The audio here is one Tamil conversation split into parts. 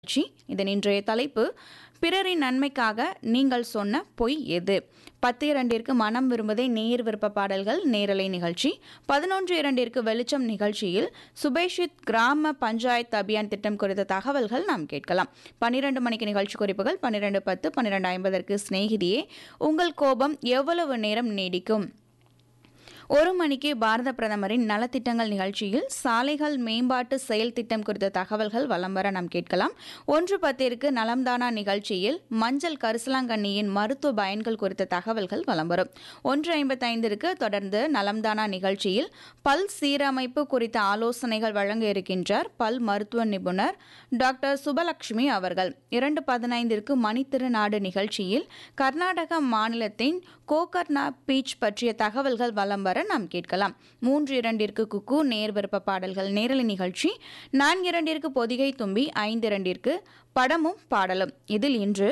நிகழ்ச்சி. இதன் இன்றைய தலைப்பு பிறரின் நன்மைக்காக நீங்கள் சொன்ன பொய் எது? 10:02 மனம் விரும்புதே நேர் விருப்ப பாடல்கள் நேரலை நிகழ்ச்சி. 11:02 வெளிச்சம் நிகழ்ச்சியில் சுபேஷித் கிராம பஞ்சாயத்து அபியான் திட்டம் குறித்த தகவல்கள் நாம் கேட்கலாம். 12 மணிக்கு நிகழ்ச்சி குறிப்புகள். 12:10 12:50 சிநேகிதியே உங்கள் கோபம் எவ்வளவு நேரம் நீடிக்கும்? 1 மணிக்கு பாரத பிரதமரின் நலத்திட்டங்கள் நிகழ்ச்சியில் சாலைகள் மேம்பாட்டு செயல் திட்டம் குறித்த தகவல்கள் வலம் வர நாம் கேட்கலாம். 1:10 நலம்தானா நிகழ்ச்சியில் மஞ்சள் கரிசலாங்கண்ணியின் மருத்துவ பயன்கள் குறித்த தகவல்கள் வலம் வரும். 1:55 தொடர்ந்து நலம்தானா நிகழ்ச்சியில் பல் சீரமைப்பு குறித்த ஆலோசனைகள் வழங்க இருக்கின்றார் பல் மருத்துவ நிபுணர் டாக்டர் சுபலட்சுமி அவர்கள். 2:15 மணித்திருநாடு நிகழ்ச்சியில் கர்நாடக மாநிலத்தின் கோகர்னா பீச் பற்றிய தகவல்கள் வலம் வர நாம் கேட்கலாம். 3:02 குக்கு நேர் விருப்ப பாடல்கள் நேரலை நிகழ்ச்சி. 4:02 பொதிகை தும்பி. 5:02 படமும் பாடலும். இதில் இன்று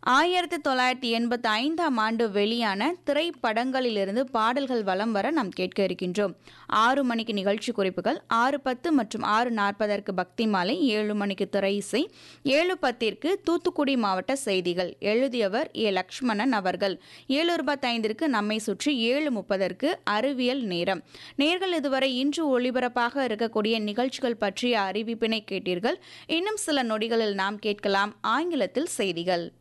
1985ஆம் ஆண்டு வெளியான திரைப்படங்களிலிருந்து பாடல்கள் வலம் வர நாம் கேட்க இருக்கின்றோம். 6 மணிக்கு நிகழ்ச்சி குறிப்புகள். 6:10 மற்றும் 6:40 பக்தி மாலை. 7 மணிக்கு திரை இசை. 7:10 தூத்துக்குடி மாவட்ட செய்திகள். எழுதியவர் ஏ. லக்ஷ்மணன் அவர்கள். 7:25 நம்மை சுற்றி. 7:30 அறிவியல் நேரம். நேர்கள் இதுவரை இன்று ஒளிபரப்பாக இருக்கக்கூடிய நிகழ்ச்சிகள் பற்றிய அறிவிப்பினை கேட்டீர்கள். இன்னும் சில நொடிகளில் நாம் கேட்கலாம் ஆங்கிலத்தில் செய்திகள்.